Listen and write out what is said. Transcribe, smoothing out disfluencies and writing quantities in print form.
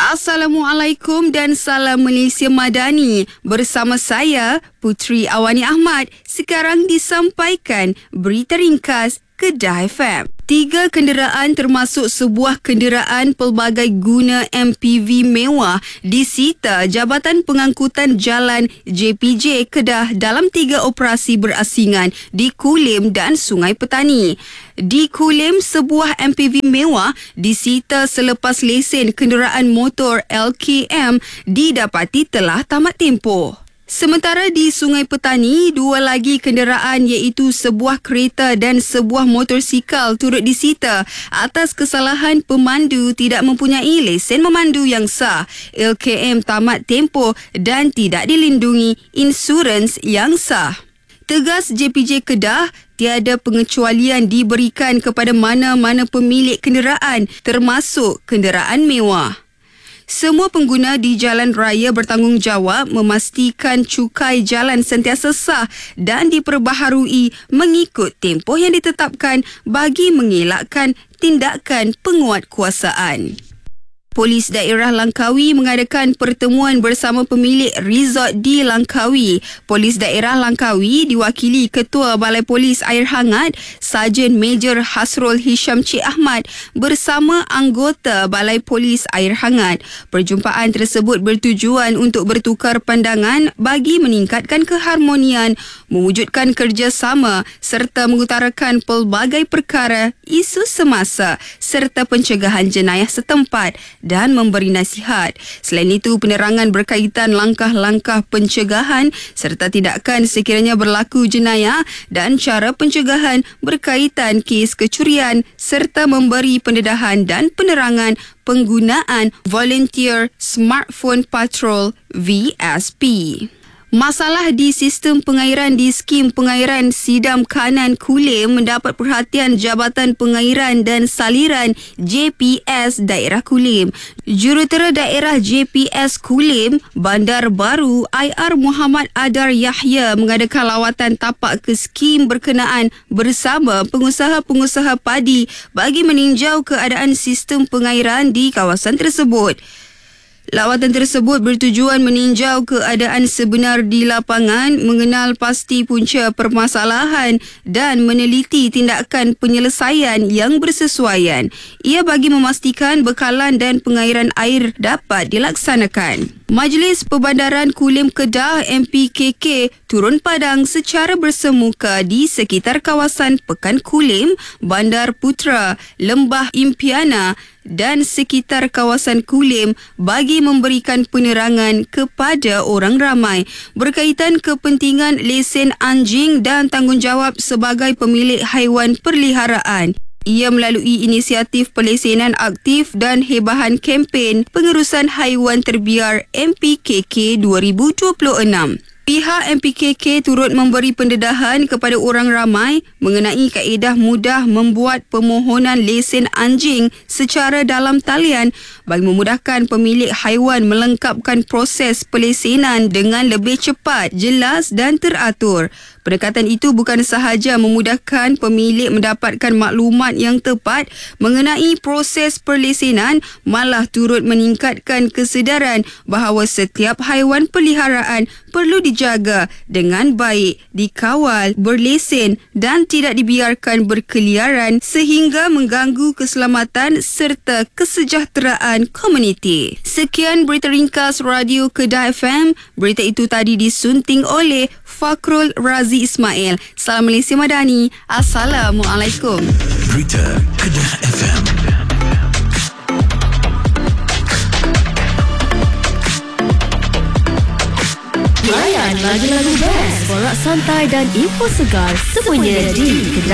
Assalamualaikum dan salam Malaysia Madani. Bersama saya, Putri Awani Ahmad. Sekarang disampaikan berita ringkas Kedah FM. 3 kenderaan termasuk sebuah kenderaan pelbagai guna MPV mewah disita Jabatan Pengangkutan Jalan JPJ Kedah dalam 3 operasi berasingan di Kulim dan Sungai Petani. Di Kulim, sebuah MPV mewah disita selepas lesen kenderaan motor LKM didapati telah tamat tempoh. Sementara di Sungai Petani, 2 lagi kenderaan iaitu sebuah kereta dan sebuah motosikal turut disita atas kesalahan pemandu tidak mempunyai lesen memandu yang sah, LKM tamat tempoh dan tidak dilindungi insurans yang sah. Tegas JPJ Kedah, tiada pengecualian diberikan kepada mana-mana pemilik kenderaan termasuk kenderaan mewah. Semua pengguna di jalan raya bertanggungjawab memastikan cukai jalan sentiasa sah dan diperbaharui mengikut tempoh yang ditetapkan bagi mengelakkan tindakan penguatkuasaan. Polis Daerah Langkawi mengadakan pertemuan bersama pemilik resort di Langkawi. Polis Daerah Langkawi diwakili Ketua Balai Polis Air Hangat, Sarjan Major Hasrul Hisham Cik Ahmad bersama anggota Balai Polis Air Hangat. Perjumpaan tersebut bertujuan untuk bertukar pandangan bagi meningkatkan keharmonian, mewujudkan kerjasama serta mengutarakan pelbagai perkara, isu semasa serta pencegahan jenayah setempat dan memberi nasihat. Selain itu, penerangan berkaitan langkah-langkah pencegahan serta tindakan sekiranya berlaku jenayah dan cara pencegahan berkaitan kes kecurian serta memberi pendedahan dan penerangan penggunaan Volunteer Smartphone Patrol VSP. Masalah di sistem pengairan di skim pengairan Sidam Kanan Kulim mendapat perhatian Jabatan Pengairan dan Saliran JPS Daerah Kulim. Jurutera Daerah JPS Kulim, Bandar Baru IR Muhammad Adar Yahya mengadakan lawatan tapak ke skim berkenaan bersama pengusaha-pengusaha padi bagi meninjau keadaan sistem pengairan di kawasan tersebut. Lawatan tersebut bertujuan meninjau keadaan sebenar di lapangan, mengenal pasti punca permasalahan dan meneliti tindakan penyelesaian yang bersesuaian. Ia bagi memastikan bekalan dan pengairan air dapat dilaksanakan. Majlis Perbandaran Kulim Kedah MPKK turun padang secara bersemuka di sekitar kawasan Pekan Kulim, Bandar Putra, Lembah Impiana dan sekitar kawasan Kulim bagi memberikan penerangan kepada orang ramai berkaitan kepentingan lesen anjing dan tanggungjawab sebagai pemilik haiwan peliharaan. Ia melalui inisiatif pelesenan aktif dan hebahan kempen pengurusan haiwan terbiar MPKK 2026. Pihak MPKK turut memberi pendedahan kepada orang ramai mengenai kaedah mudah membuat permohonan lesen anjing secara dalam talian bagi memudahkan pemilik haiwan melengkapkan proses pelesenan dengan lebih cepat, jelas dan teratur. Pendekatan itu bukan sahaja memudahkan pemilik mendapatkan maklumat yang tepat mengenai proses perlesenan, malah turut meningkatkan kesedaran bahawa setiap haiwan peliharaan perlu dijaga dengan baik, dikawal, berlesen dan tidak dibiarkan berkeliaran sehingga mengganggu keselamatan serta kesejahteraan komuniti. Sekian berita ringkas Radio Kedah FM. Berita itu tadi disunting oleh Fakrul Razi Ismail. Salam Malaysia Madani. Assalamualaikum. Berita Kedah FM. Layan lagu-lagu best, borak santai dan info segar semuanya di Kedah.